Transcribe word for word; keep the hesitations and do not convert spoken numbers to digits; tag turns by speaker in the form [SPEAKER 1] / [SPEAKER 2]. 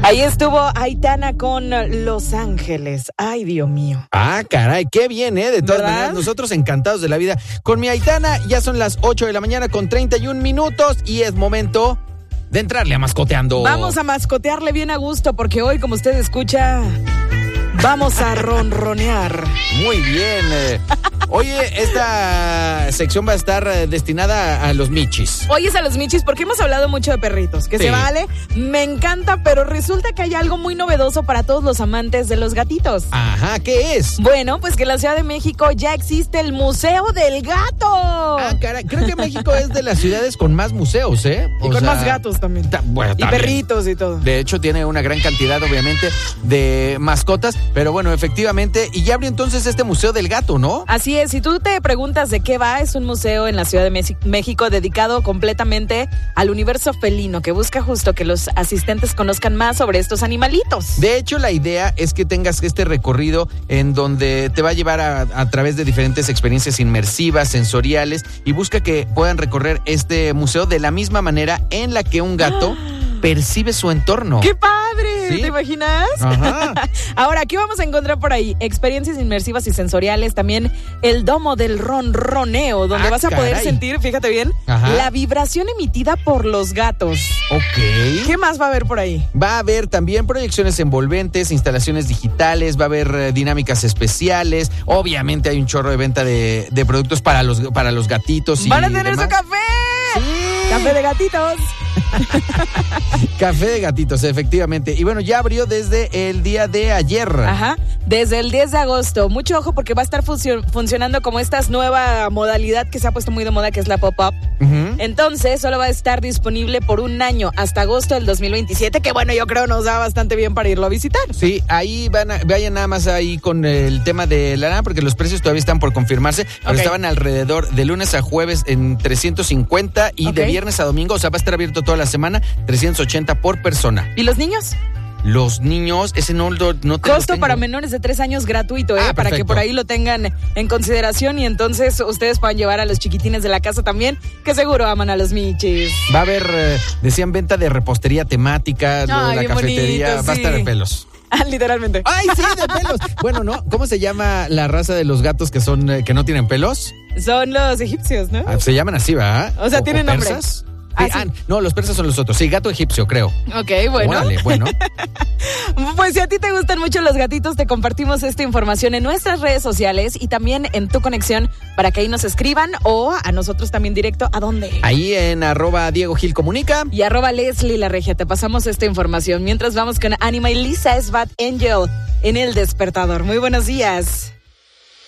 [SPEAKER 1] Ahí estuvo Aitana con Los Ángeles. Ay, Dios mío.
[SPEAKER 2] Ah, caray, qué bien, ¿eh? De todas
[SPEAKER 1] ¿verdad?
[SPEAKER 2] maneras, nosotros encantados de la vida. Con mi Aitana, ya son las ocho de la mañana con treinta y un minutos y es momento de entrarle a mascoteando.
[SPEAKER 1] Vamos a mascotearle bien a gusto porque hoy, como usted escucha, vamos a ronronear.
[SPEAKER 2] Muy bien. eh. Oye, esta sección va a estar eh, destinada a, a los michis.
[SPEAKER 1] Hoy es a los michis porque hemos hablado mucho de perritos, que
[SPEAKER 2] Sí.
[SPEAKER 1] se vale, me encanta, pero resulta que hay algo muy novedoso para todos los amantes de los gatitos.
[SPEAKER 2] Ajá, ¿qué es?
[SPEAKER 1] Bueno, pues que en la Ciudad de México ya existe el Museo del Gato.
[SPEAKER 2] Ah, caray, creo que México es de las ciudades con más museos, ¿eh?
[SPEAKER 1] Y
[SPEAKER 2] O
[SPEAKER 1] con
[SPEAKER 2] sea,
[SPEAKER 1] más gatos también.
[SPEAKER 2] ta- bueno,
[SPEAKER 1] Y
[SPEAKER 2] también.
[SPEAKER 1] perritos y todo.
[SPEAKER 2] De hecho, tiene una gran cantidad, obviamente, de mascotas. Pero bueno, efectivamente, y ya abrió entonces este Museo del Gato, ¿no?
[SPEAKER 1] Así es, si tú te preguntas de qué va, es un museo en la Ciudad de Mesi- México dedicado completamente al universo felino, que busca justo que los asistentes conozcan más sobre estos animalitos.
[SPEAKER 2] De hecho, la idea es que tengas este recorrido en donde te va a llevar a, a través de diferentes experiencias inmersivas, sensoriales, y busca que puedan recorrer este museo de la misma manera en la que un gato percibe su entorno.
[SPEAKER 1] ¡Qué padre!
[SPEAKER 2] ¿Sí?
[SPEAKER 1] ¿Te imaginas?
[SPEAKER 2] Ajá.
[SPEAKER 1] Ahora, ¿qué vamos a encontrar por ahí? Experiencias inmersivas y sensoriales, también el domo del ronroneo, donde
[SPEAKER 2] Ah,
[SPEAKER 1] vas a poder
[SPEAKER 2] caray.
[SPEAKER 1] sentir, fíjate bien,
[SPEAKER 2] Ajá.
[SPEAKER 1] la vibración emitida por los gatos.
[SPEAKER 2] Ok.
[SPEAKER 1] ¿Qué más va a haber por ahí?
[SPEAKER 2] Va a haber también proyecciones envolventes, instalaciones digitales, va a haber eh, dinámicas especiales. Obviamente hay un chorro de venta de, de productos para los, para los gatitos. Y
[SPEAKER 1] ¡Van a tener
[SPEAKER 2] demás.
[SPEAKER 1] su café!
[SPEAKER 2] Sí.
[SPEAKER 1] ¡Café de gatitos!
[SPEAKER 2] Café de gatitos, efectivamente. Y bueno, ya abrió desde el día de ayer.
[SPEAKER 1] Ajá, desde el diez de agosto. Mucho ojo porque va a estar funcio- funcionando como esta nueva modalidad que se ha puesto muy de moda, que es la pop-up.
[SPEAKER 2] Ujú.
[SPEAKER 1] Entonces, solo va a estar disponible por un año, hasta agosto del dos mil veintisiete, que bueno, yo creo nos da bastante bien para irlo a visitar.
[SPEAKER 2] Sí, ahí van a, vayan nada más ahí con el tema de la lana, porque los precios todavía están por confirmarse, pero
[SPEAKER 1] Ok.
[SPEAKER 2] estaban alrededor de lunes a jueves en trescientos cincuenta y
[SPEAKER 1] Ok.
[SPEAKER 2] de viernes a domingo, o sea, va a estar abierto toda la semana, trescientos ochenta por persona.
[SPEAKER 1] ¿Y los niños?
[SPEAKER 2] Los niños, ese no, lo- no te lo
[SPEAKER 1] Costo
[SPEAKER 2] tengo.
[SPEAKER 1] para menores de tres años gratuito, ¿eh?
[SPEAKER 2] Ah,
[SPEAKER 1] para que
[SPEAKER 2] perfecto.
[SPEAKER 1] por ahí lo tengan en consideración y entonces ustedes puedan llevar a los chiquitines de la casa también, que seguro aman a los michis.
[SPEAKER 2] Va a haber, eh, decían, venta de repostería temática, lo de
[SPEAKER 1] Ay,
[SPEAKER 2] la
[SPEAKER 1] bien
[SPEAKER 2] cafetería,
[SPEAKER 1] bonito,
[SPEAKER 2] va a estar
[SPEAKER 1] sí.
[SPEAKER 2] de pelos.
[SPEAKER 1] Ah, literalmente.
[SPEAKER 2] ¡Ay, sí, de pelos! Bueno, ¿no? ¿Cómo se llama la raza de los gatos que son eh, que no tienen pelos?
[SPEAKER 1] Son los egipcios, ¿no?
[SPEAKER 2] Ah, se llaman así, ¿verdad?
[SPEAKER 1] O sea, tienen nombre.
[SPEAKER 2] persas.
[SPEAKER 1] Ah,
[SPEAKER 2] Sí,
[SPEAKER 1] sí.
[SPEAKER 2] ah, no, los persas son los otros. Sí, gato egipcio, creo.
[SPEAKER 1] Ok, bueno.
[SPEAKER 2] Órale, bueno.
[SPEAKER 1] Pues si a ti te gustan mucho los gatitos, te compartimos esta información en nuestras redes sociales y también en tu conexión para que ahí nos escriban o a nosotros también directo. ¿A dónde?
[SPEAKER 2] Ahí en arroba Diego Gil Comunica.
[SPEAKER 1] Y arroba Leslie La Regia, te pasamos esta información. Mientras vamos con Anima y Lisa Svat Angel en El Despertador. Muy buenos días.